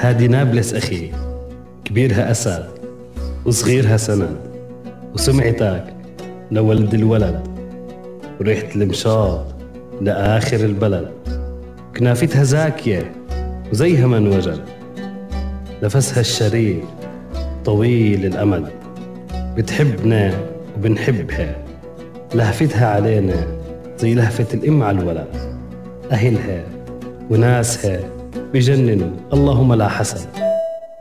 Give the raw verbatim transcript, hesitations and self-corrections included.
هادي نابلس أخي، كبيرها أسد وصغيرها سند، وسمعتك لولد الولد، وريحة المشاط لآخر البلد. كنافتها زاكية وزيها من وجد، نفسها الشريف طويل الأمد. بتحبنا وبنحبها، لهفتها علينا زي لهفة الأم على الولد. أهلها وناسها بجننوا، اللهم لا حسد.